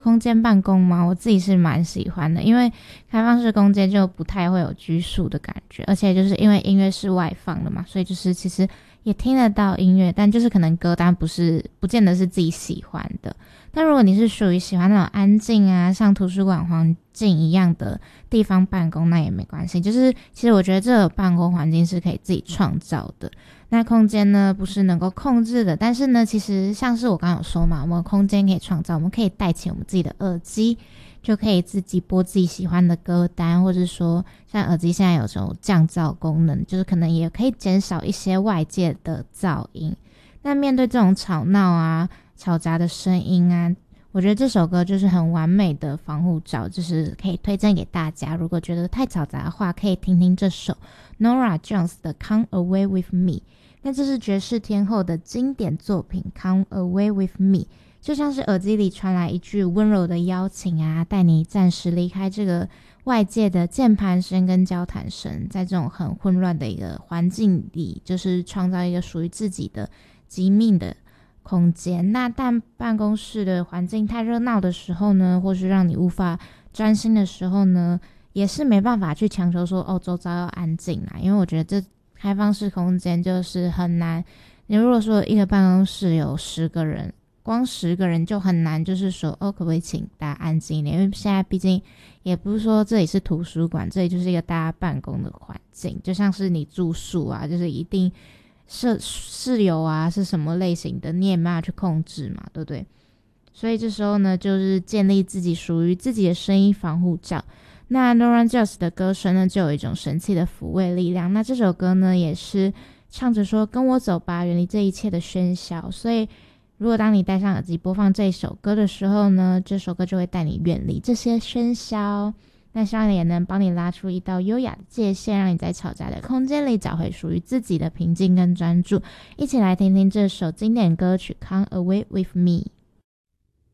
空间办公吗？我自己是蛮喜欢的，因为开放式空间就不太会有拘束的感觉，而且就是因为音乐是外放的嘛，所以就是其实也听得到音乐，但就是可能歌单不见得是自己喜欢的。但如果你是属于喜欢那种安静啊，像图书馆环境一样的地方办公，那也没关系。就是其实我觉得这个办公环境是可以自己创造的。那空间呢不是能够控制的，但是呢其实像是我刚刚有说嘛，我们空间可以创造，我们可以带起我们自己的耳机，就可以自己播自己喜欢的歌单，或者说像耳机现在有这种降噪功能，就是可能也可以减少一些外界的噪音。那面对这种吵闹啊嘈杂的声音啊，我觉得这首歌就是很完美的防护罩，就是可以推荐给大家。如果觉得太嘈杂的话，可以听听这首 Norah Jones 的 Come Away With Me。那这是爵士天后的经典作品 Come Away With Me， 就像是耳机里传来一句温柔的邀请啊，带你暂时离开这个外界的键盘声跟交谈声，在这种很混乱的一个环境里，就是创造一个属于自己的极密的空间。那但办公室的环境太热闹的时候呢，或是让你无法专心的时候呢，也是没办法去强求说周遭要安静啦，因为我觉得这开放式空间就是很难。你如果说一个办公室有10个人，光10个人就很难，就是说可不可以请大家安静一点？因为现在毕竟也不是说这里是图书馆，这里就是一个大家办公的环境，就像是你住宿啊，就是一定室友啊是什么类型的，你也没办法去控制嘛，对不对？所以这时候呢，就是建立自己属于自己的声音防护罩。那 Norah Jones 的歌声呢，就有一种神奇的抚慰力量。那这首歌呢，也是唱着说跟我走吧，远离这一切的喧嚣。所以如果当你戴上耳机播放这首歌的时候呢，这首歌就会带你远离这些喧嚣。那希望也能帮你拉出一道优雅的界限，让你在嘈杂的空间里找回属于自己的平静跟专注。一起来听听这首经典歌曲 Come Away With Me。